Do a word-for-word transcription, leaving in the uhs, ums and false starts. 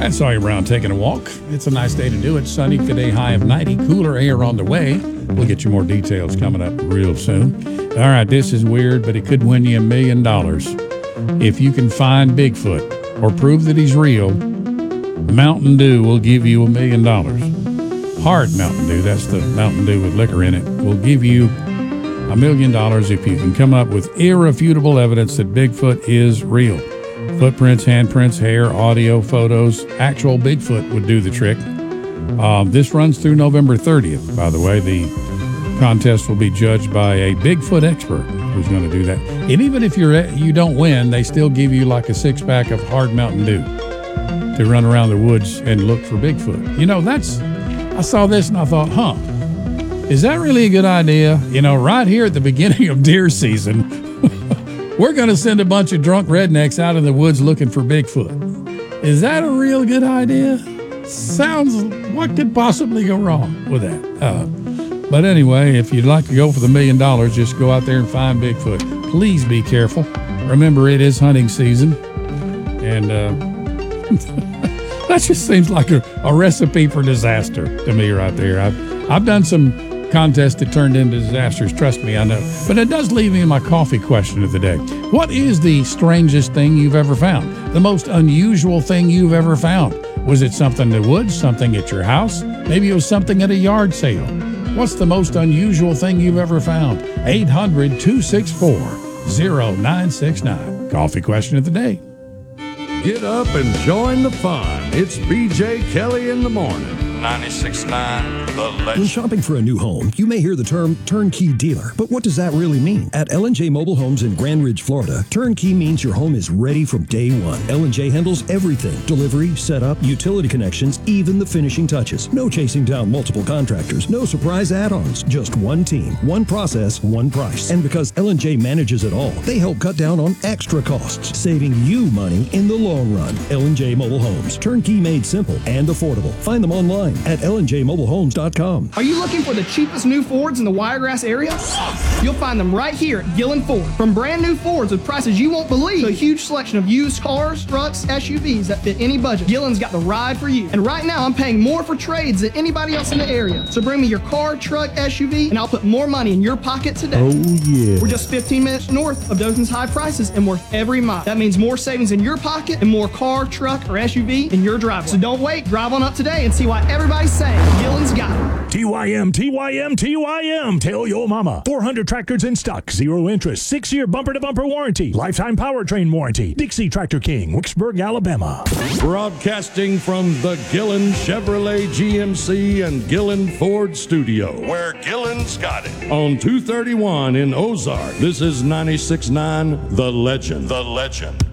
And saw you around taking a walk. It's a nice day to do it. Sunny today, high of ninety. Cooler air on the way. We'll get you more details coming up real soon. All right, this is weird, but it could win you a million dollars. If you can find Bigfoot or prove that he's real, Mountain Dew will give you a million dollars. Hard Mountain Dew, that's the Mountain Dew with liquor in it, will give you a million dollars if you can come up with irrefutable evidence that Bigfoot is real. Footprints, handprints, hair, audio, photos. Actual Bigfoot would do the trick. Um, this runs through November thirtieth, by the way. The contest will be judged by a Bigfoot expert who's going to do that. And even if you're you don't win, they still give you like a six-pack of Hard Mountain Dew to run around the woods and look for Bigfoot. You know, that's, I saw this and I thought, huh, is that really a good idea? You know, right here at the beginning of deer season, we're going to send a bunch of drunk rednecks out in the woods looking for Bigfoot. Is that a real good idea? Sounds, what could possibly go wrong with that? Uh, but anyway, if you'd like to go for the million dollars, just go out there and find Bigfoot. Please be careful. Remember, it is hunting season. And uh, that just seems like a, a recipe for disaster to me right there. I've, I've done some contest that turned into disasters, trust me, I know. But it does leave me my coffee question of the day. What is the strangest thing you've ever found? The most unusual thing you've ever found? Was it something in the woods, something at your house? Maybe it was something at a yard sale. What's the most unusual thing you've ever found? eight hundred, two six four, zero nine six nine. Coffee question of the day. Get up and join the fun. It's B J Kelly in the morning. ninety-six point nine The Legend. When shopping for a new home, you may hear the term turnkey dealer, but what does that really mean? At L and J Mobile Homes in Grand Ridge, Florida, turnkey means your home is ready from day one. L and J handles everything: delivery, setup, utility connections, even the finishing touches. No chasing down multiple contractors, no surprise add-ons, just one team, one process, one price. And because L and J manages it all, they help cut down on extra costs, saving you money in the long run. L and J Mobile Homes, turnkey made simple and affordable. Find them online at L and J mobile homes dot com. Are you looking for the cheapest new Fords in the Wiregrass area? You'll find them right here at Gillen Ford. From brand new Fords with prices you won't believe to a huge selection of used cars, trucks, S U Vs that fit any budget, Gillen's got the ride for you. And right now I'm paying more for trades than anybody else in the area. So bring me your car, truck, S U V, and I'll put more money in your pocket today. Oh yeah. We're just fifteen minutes north of Dothan's high prices and worth every mile. That means more savings in your pocket and more car, truck, or S U V in your driveway. So don't wait, drive on up today and see why everybody's saying Gillen's got it. T Y M, T Y M, T Y M. Tell your mama. four hundred tractors in stock, zero interest, six-year bumper-to-bumper warranty, lifetime powertrain warranty. Dixie Tractor King, Wicksburg, Alabama. Broadcasting from the Gillen Chevrolet G M C and Gillen Ford studio. Where Gillen's got it. On two thirty-one in Ozark, this is ninety-six point nine The Legend. The Legend.